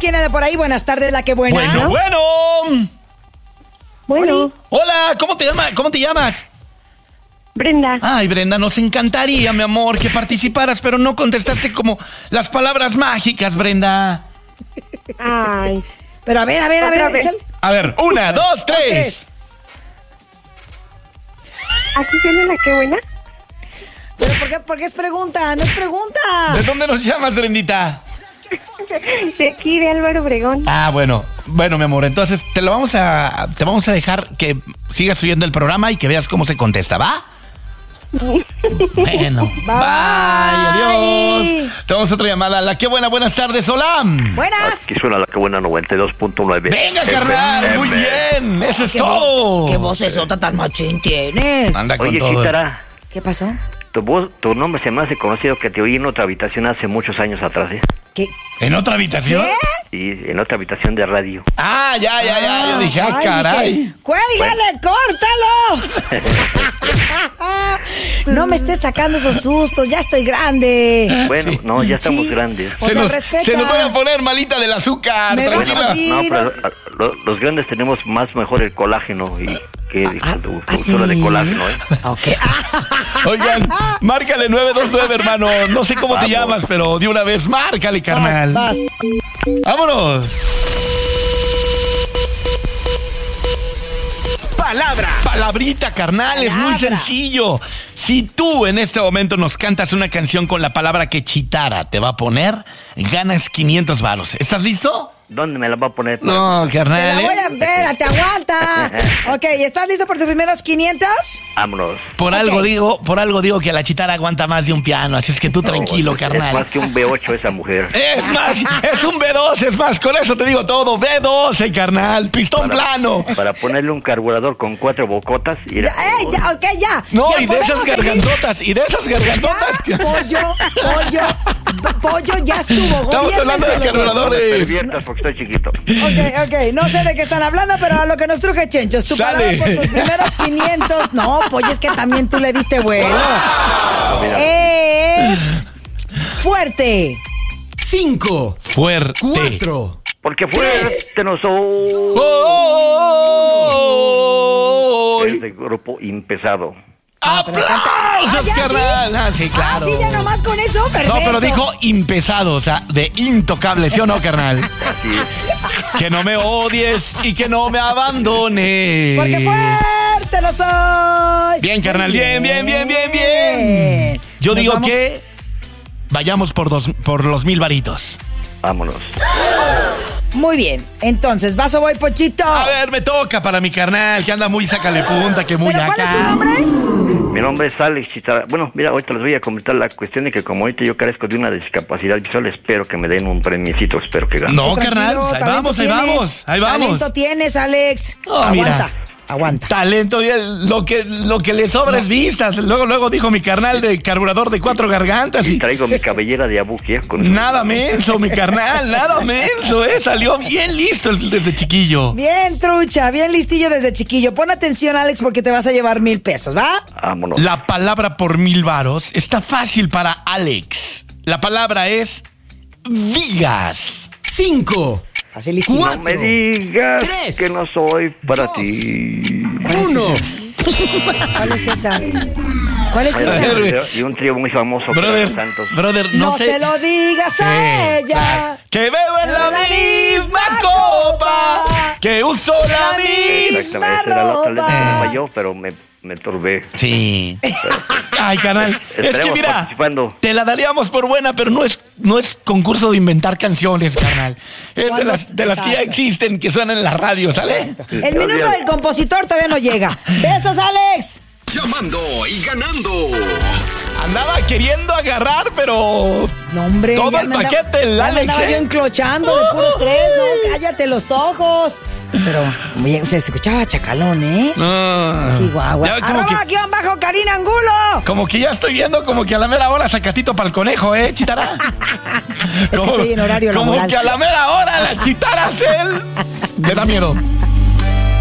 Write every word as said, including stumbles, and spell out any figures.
¿quién anda por ahí? Buenas tardes, la que buena. Bueno, bueno. Bueno. Hola, ¿cómo te llamas? ¿Cómo te llamas? Brenda. Ay, Brenda, nos encantaría, mi amor, que participaras, pero no contestaste como las palabras mágicas, Brenda. Ay. Pero a ver, a ver, a ver, échale. A ver, una, dos, tres. ¿Aquí tiene la que buena? ¿Pero por qué, por qué es pregunta? No es pregunta. ¿De dónde nos llamas, Brendita? De aquí, de Álvaro Obregón. Ah, bueno, bueno, mi amor, entonces te lo vamos a, te vamos a dejar que sigas subiendo el programa y que veas cómo se contesta, ¿va? Bueno, bye, Bye. adiós. Tenemos otra llamada. La que buena, buenas tardes, hola. Buenas. Aquí suena la que buena noventa y dos punto nueve. Venga, carnal, muy bien. Eso es ¿Qué todo. vo- ¿Qué vocesota tan machín tienes? Anda con Oye, todo. Chitara, ¿Qué pasó? tu voz, tu nombre se me hace conocido que te oí en otra habitación hace muchos años atrás, ¿eh? ¿Qué? ¿En otra habitación? ¿Qué? Y en otra habitación de radio. Ah, ya, ya, ya. Yo dije, ah, Ay, caray. dije, ¡cuélgale, córtalo! No me estés sacando esos sustos, ya estoy grande. Bueno, no, ya estamos Sí. grandes. O Se sea, nos, respeta. se nos van a poner malita del azúcar. Me voy Tranquila. así. No, pero nos- a- lo- los grandes tenemos más mejor el colágeno y que Ah, tu ¿ah, sí? de colágeno, ¿eh? Ok. Oigan, márcale nueve dos nueve, hermano. No sé cómo te Vamos. llamas, pero de una vez, márcale, carnal. Vas, vas. ¡Vámonos! Palabra. Palabrita, carnal, es muy Palabra. sencillo. Si tú en este momento nos cantas una canción con la palabra que Chitara te va a poner, ganas quinientos varos. ¿Estás listo? ¿Dónde me la va a poner? No, Te la carnal, voy a... ¿eh? Espérate, aguanta. Ok, ¿estás listo por tus primeros quinientos? Vámonos. Por Ok. algo digo, por algo digo que la Chitara aguanta más de un piano, así es que tú tranquilo, Es más carnal. que un B ocho esa mujer. Es más, es un B dos, es más, con eso te digo todo. B doce, carnal, pistón Para- plano. Para ponerle un carburador con cuatro bocotas y... Ya, ¡Ey, ya, ok, ya! No, Ya y de esas podemos seguir. gargantotas, y de esas gargantotas. Ya, pollo, pollo, p- pollo, ya estuvo. Estamos hablando de Gobiérnense los dos. carburadores. Perviertas porque estoy chiquito. Ok, ok, no sé de qué están hablando, pero a lo que nos truje Chenchos. Tu Sale. palabra por tus primeros quinientos. No, pollo, es que también tú le diste vuelo. Mira, Es fuerte. Cinco. Fuerte. Cuatro. porque fuerte no soy. ¡Oh! Es de grupo impesado. ¡Aplausos, Ah, ¿ya carnal! Ah, sí, claro. Ah, sí, ya nomás con eso, perfecto. No, pero dijo impesado, o sea, de intocable, ¿sí o no, carnal? Así es. Que no me odies y que no me abandones. Porque fuerte lo soy. Bien, carnal, Muy bien, bien, bien, bien, bien. Yo Nos digo vamos- que vayamos por, dos, por los mil varitos. Vámonos. Muy bien. Entonces, ¿vas o voy, Pochito? A ver, me toca para mi carnal, que anda muy sácale punta, que muy ¿Pero acá. cuál es tu nombre? Mi nombre es Alex Chitara. Bueno, mira, ahorita les voy a comentar la cuestión de que como ahorita yo carezco de una discapacidad visual, espero que me den un premiecito, espero que gane. No, Tranquilo, carnal, pues ahí talento vamos, ahí tienes. vamos, ahí vamos. Talento tienes, Alex. Oh, aguanta, mira. aguanta. Talento, y el- lo que, lo que le sobra es vistas. Luego, luego dijo mi carnal de carburador de cuatro gargantas Y y traigo mi cabellera de abuque. ¿eh? Con nada menso, mi carnal, nada menso, eh. Salió bien listo el- desde chiquillo. Bien, trucha, bien listillo desde chiquillo. Pon atención, Alex, porque te vas a llevar mil pesos, ¿va? Vámonos. La palabra por mil varos está fácil para Alex. La palabra es vigas. Cinco. Facilísimo. Cuatro. No me digas Tres. que no soy para Dos. ti. Uno. ¿Cuál es esa? ¿Cuál es Ay, esa? ver, güey. Y un trío muy famoso. que era Brother, Los Santos. brother, no, No sé. se lo digas a Sí, ella. claro. Que bebo en la La misma misma copa, copa. que uso la misma. Exactamente, era la otra letra que ropa. falló, pero me, me turbé. Sí. Ay, canal. Es que Estaremos mira, participando. te la daríamos por buena, pero no es, no es concurso de inventar canciones, carnal. Es de ¿Cuándo? las, de las que ya Exacto. existen, que suenan en la radio, ¿sale? El minuto del compositor todavía no llega. ¡Besos, Alex! Llamando y ganando. Andaba queriendo agarrar, pero No, hombre. todo ya el me andaba- paquete, el ya me Alex, andaba ¿eh? yo enclochando de puros tres. No, cállate los ojos. Pero bien, se escuchaba chacalón, ¿eh? No. Chihuahua. Ya como Arroba que, guión bajo Karina Angulo. como que ya estoy viendo como que a la mera hora sacatito para el conejo, ¿eh, Chitara? Es que estoy en horario Como laboral. que a la mera hora la Chitara es él. Me da miedo.